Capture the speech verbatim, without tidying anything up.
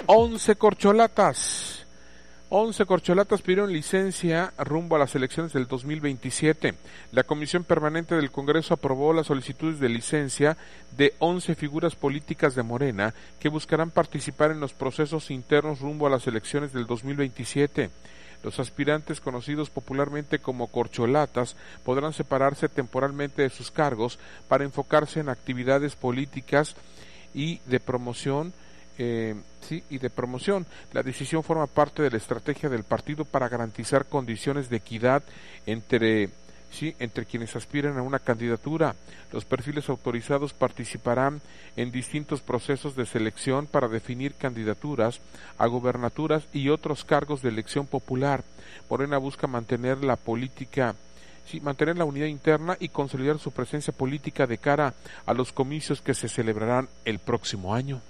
once corcholatas. once corcholatas pidieron licencia rumbo a las elecciones del dos mil veintisiete. La Comisión Permanente del Congreso aprobó las solicitudes de licencia de once figuras políticas de Morena que buscarán participar en los procesos internos rumbo a las elecciones del dos mil veintisiete. Los aspirantes, conocidos popularmente como corcholatas, podrán separarse temporalmente de sus cargos para enfocarse en actividades políticas y de promoción Eh, sí, y de promoción. La decisión forma parte de la estrategia del partido para garantizar condiciones de equidad entre, sí, entre quienes aspiran a una candidatura. Los perfiles autorizados participarán en distintos procesos de selección para definir candidaturas a gobernaturas y otros cargos de elección popular. Morena busca mantener la política Sí, mantener la unidad interna y consolidar su presencia política de cara a los comicios que se celebrarán el próximo año.